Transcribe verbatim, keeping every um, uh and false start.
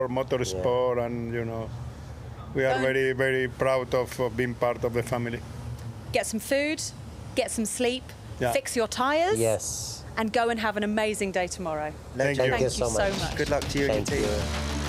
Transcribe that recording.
for motorsport, yeah. and you know, we are very, very proud of uh, being part of the family. Get some food, get some sleep, yeah. fix your tyres, yes, and go and have an amazing day tomorrow. Thank, Thank you. you so much. Good luck to you Thank and your team. You.